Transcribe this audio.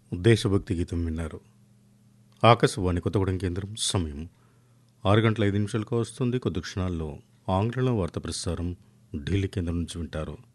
దేశభక్తి గీతం విన్నారు. ఆకాశవాణి కొత్తగూడెం కేంద్రం. సమయం 6 గంటల 5 నిమిషాలకు వస్తుంది. కొద్ది క్షణాల్లో ఆంగ్లంలో వార్త ప్రసారం ఢిల్లీ కేంద్రం నుంచి వింటారు.